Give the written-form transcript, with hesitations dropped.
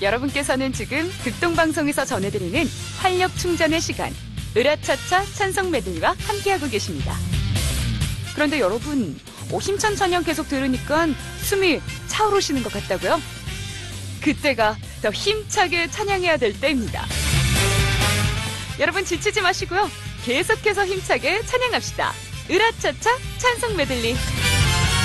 여러분께서는 지금 극동방송에서 전해드리는 활력 충전의 시간, 으라차차 찬송 메들리와 함께하고 계십니다. 그런데 여러분, 힘찬 찬양 계속 들으니까 숨이 차오르시는 것 같다고요? 그때가 더 힘차게 찬양해야 될 때입니다. 여러분 지치지 마시고요. 계속해서 힘차게 찬양합시다. 으라차차 찬송 메들리.